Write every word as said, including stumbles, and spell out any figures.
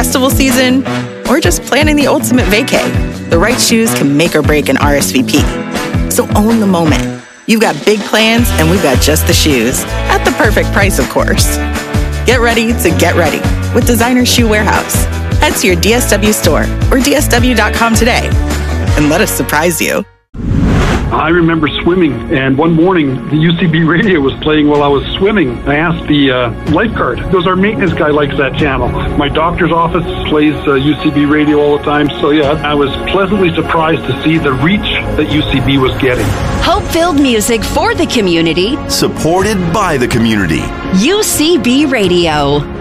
festival season, or just planning the ultimate vacay, the right shoes can make or break an R S V P. So own the moment. You've got big plans, and we've got just the shoes. At the perfect price, of course. Get ready to get ready with Designer Shoe Warehouse. Head to your D S W store or D S W dot com today and let us surprise you. I remember swimming, and one morning the U C B radio was playing while I was swimming. I asked the uh, lifeguard, because our maintenance guy likes that channel. My doctor's office plays uh, U C B radio all the time, so yeah, I was pleasantly surprised to see the reach that U C B was getting. Hope-filled music for the community. Supported by the community. U C B Radio.